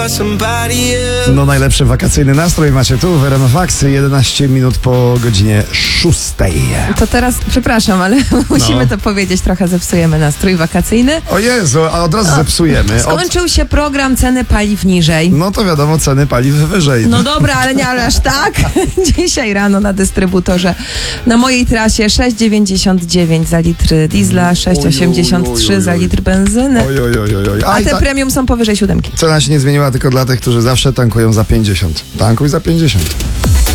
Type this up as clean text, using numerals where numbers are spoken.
No najlepszy wakacyjny nastrój macie tu w RMF Max, 11 minut po godzinie 6. To teraz, przepraszam, ale musimy to powiedzieć, trochę zepsujemy nastrój wakacyjny. O Jezu, a od razu zepsujemy. Skończył się program ceny paliw niżej. No to wiadomo, ceny paliw wyżej. No dobra, ale nie aż tak. Dzisiaj rano na dystrybutorze na mojej trasie 6,99 za litr diesla, 6,83 za litr benzyny. Oj. A te premium są powyżej 7. Cena się nie zmieniła tylko dla tych, którzy zawsze tankują za 50. Tankuj za 50.